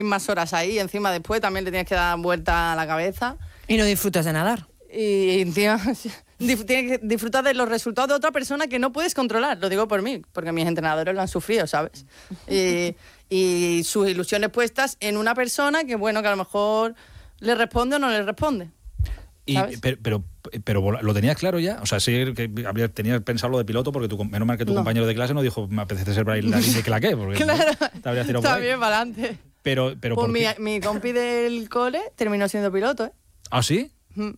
más horas ahí, encima después también le tienes que dar vuelta a la cabeza. Y no disfrutas de nadar. Y encima tienes que disfrutar de los resultados de otra persona que no puedes controlar. Lo digo por mí, porque mis entrenadores lo han sufrido, ¿sabes? Y sus ilusiones puestas en una persona que, bueno, que a lo mejor le responde o no le responde. Pero lo tenías claro ya, o sea, sí que tenías pensado lo de piloto, porque menos mal que tu compañero de clase no dijo me apetece ser bailarín de claqué, porque claro, te habría tirado por ahí. También para adelante. Pero pues mi compi del cole terminó siendo piloto, ¿eh? ¿Ah, sí?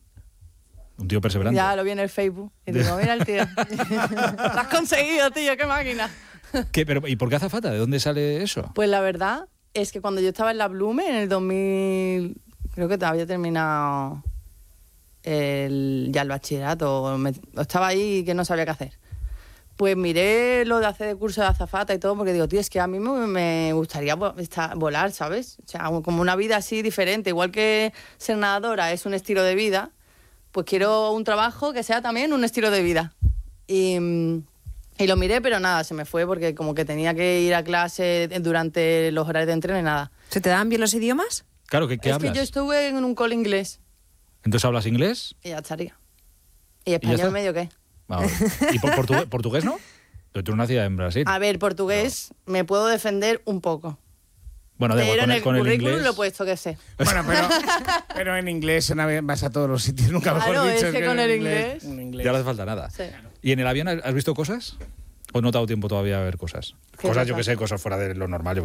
Un tío perseverante. Ya lo vi en el Facebook y digo, mira el tío. Lo has conseguido, tío, qué máquina. ¿Y por qué azafata? ¿De dónde sale eso? Pues la verdad es que cuando yo estaba en la Blume, en el 2000, creo que había terminado ya el bachillerato, estaba ahí y que no sabía qué hacer. Pues miré lo de hacer de curso de azafata y todo, porque digo, tío, es que a mí me gustaría volar, ¿sabes? O sea, como una vida así diferente. Igual que ser nadadora es un estilo de vida, pues quiero un trabajo que sea también un estilo de vida. Y lo miré, pero nada, se me fue porque como que tenía que ir a clase durante los horarios de entreno y nada. ¿Se te dan bien los idiomas? Claro, ¿qué hablas? Es que yo estuve en un cole inglés. ¿Entonces hablas inglés? Y ya estaría. ¿Y español medio qué? ¿Y portugués no? Pero tú nacías en Brasil. A ver, portugués me puedo defender un poco. Bueno, pero en el con currículum inglés... lo he puesto que sé. Bueno, pero en inglés vas a todos los sitios, nunca mejor claro, dicho. Es que con el inglés... Ya no hace falta nada. Sí. ¿Y en el avión has visto cosas? ¿O no te ha dado tiempo todavía a ver cosas? Cosas, yo que sé, cosas fuera de lo normal.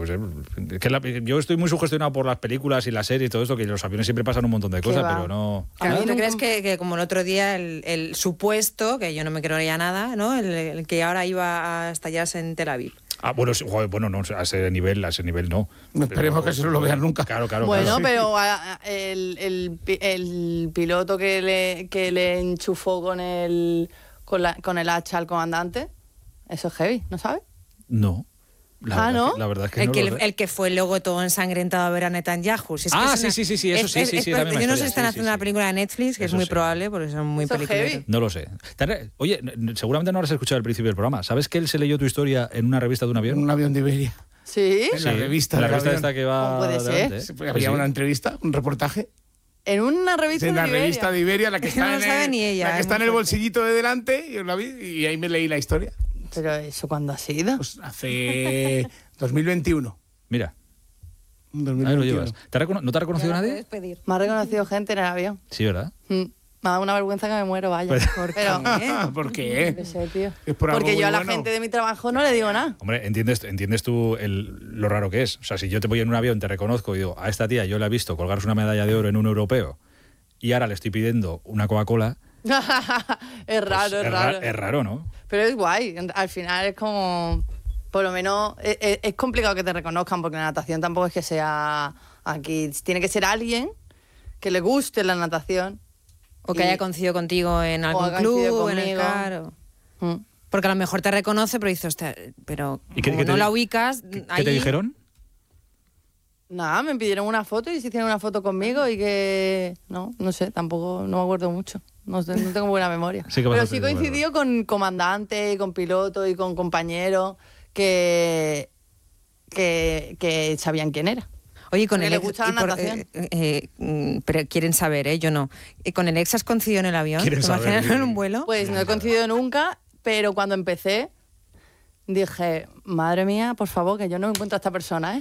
Yo estoy muy sugestionado por las películas y las series y todo esto, que en los aviones siempre pasan un montón de cosas, pero no... Claro, ¿tú crees que como el otro día el supuesto, que yo no me creía nada, ¿no? El que ahora iba a estallarse en Tel Aviv? Bueno, no, a ese nivel no. Esperemos que eso no lo vean nunca. Claro. Bueno, claro. pero el piloto que le enchufó con el hacha al comandante, eso es heavy, ¿no sabes? No. ¿no? La verdad es que no lo sé. El que fue luego todo ensangrentado a ver a Netanyahu. Sí, eso sí. Yo no sé si están haciendo una película de Netflix, que es muy probable, porque son muy peliculosas. No lo sé. Oye, seguramente no habrás escuchado el principio del programa. ¿Sabes que él se leyó tu historia en una revista de un avión? En un avión de Iberia. ¿Sí? En la revista. La revista esta que va... ¿Cómo puede delante, ser? Había una entrevista, un reportaje. En una revista de Iberia. En la revista de Iberia, la que está, en el bolsillito de delante, yo la vi y ahí me leí la historia. ¿Pero eso cuándo ha sido? Pues hace 2021. Mira. 2021. Ahí lo llevas. ¿No te ha reconocido nadie? Me ha reconocido gente en el avión. Sí, ¿verdad? Me ha dado una vergüenza que me muero, vaya. ¿Por qué? No sé, tío. Es por algo porque yo a la bueno. gente de mi trabajo no le digo nada. Hombre, entiendes tú lo raro que es. O sea, si yo te voy en un avión, te reconozco y digo, a esta tía yo la he visto colgarse una medalla de oro en un europeo y ahora le estoy pidiendo una Coca-Cola... Es raro, es raro. Es raro, ¿no? Pero es guay. Al final es como... Por lo menos es complicado que te reconozcan, porque la natación tampoco es que sea aquí. Tiene que ser alguien que le guste la natación. O que haya coincidido contigo en algún club, en el CAR. Porque a lo mejor te reconoce, pero dices, pero como no la ubicas... ¿Qué te dijeron? Nada, me pidieron una foto y se hicieron una foto conmigo y que... No sé, tampoco, no me acuerdo mucho. No tengo buena memoria. Pero sí coincidió con comandante, con piloto y con compañeros que sabían quién era. Oye, con el le gusta la natación. Pero quieren saber, yo no. ¿Con el ex has coincidido en el avión? ¿Te imaginas en un vuelo? Pues no he coincidido nunca, pero cuando empecé dije, madre mía, por favor, que yo no encuentro a esta persona, ¿eh?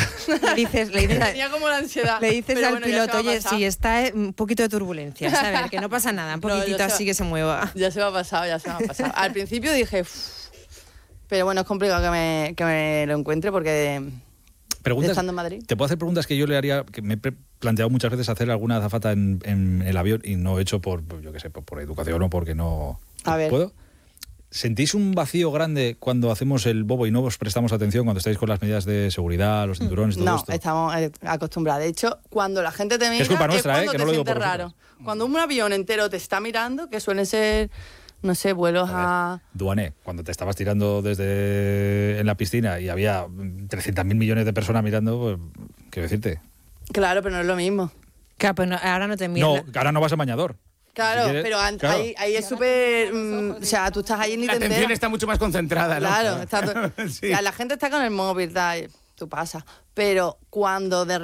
Tenía como la ansiedad. Le dices al piloto, oye, si está un poquito de turbulencia, ¿sabes? Que no pasa nada, un poquitito así que se mueva. Ya se me ha pasado. Al principio dije, pero bueno, es complicado que me lo encuentre porque... estando en Madrid. ¿Te puedo hacer preguntas que yo le haría, que me he planteado muchas veces hacer alguna azafata en el avión y no he hecho por educación o porque no... A ver. ¿Puedo? ¿Sentís un vacío grande cuando hacemos el bobo y no os prestamos atención cuando estáis con las medidas de seguridad, los cinturones, todo esto? No, estamos acostumbrados. De hecho, cuando la gente te mira, es culpa nuestra, cuando que te no lo digo sientes por raro. Cuando un avión entero te está mirando, que suelen ser, no sé, vuelos a... Duané, cuando te estabas tirando en la piscina y había 300.000 millones de personas mirando, pues, quiero decirte. Claro, pero no es lo mismo. Claro, pero ahora no te miran. No, ahora no vas a bañador. Claro, si pero claro. Ahí es súper... o sea, tú estás ahí ni te enteras. La atención está mucho más concentrada, ¿no? Claro, sí. La gente está con el móvil, tú pasas. Pero cuando de